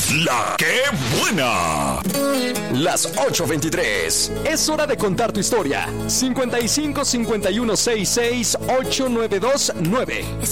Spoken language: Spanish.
La que buena. Las 8:23. Es hora de contar tu historia. 55 51 66 8929.